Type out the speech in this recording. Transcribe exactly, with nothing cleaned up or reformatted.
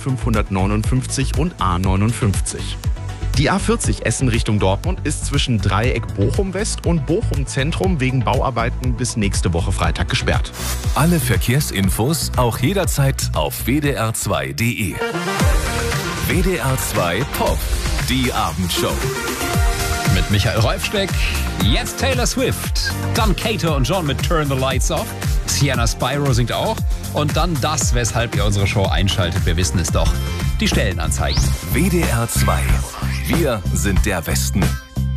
fünfhundertneunundfünfzig und A neunundfünfzig. Die A vierzig Essen Richtung Dortmund ist zwischen Dreieck Bochum West und Bochum Zentrum wegen Bauarbeiten bis nächste Woche Freitag gesperrt. Alle Verkehrsinfos auch jederzeit auf w d r zwei punkt d e. W D R zwei Pop, die Abendshow. Mit Michael Rolfsteck, jetzt Taylor Swift, dann Kato und John mit Turn the Lights Off, Sienna Spyro singt auch und dann das, weshalb ihr unsere Show einschaltet, wir wissen es doch, die Stellenanzeigen. W D R zwei, wir sind der Westen.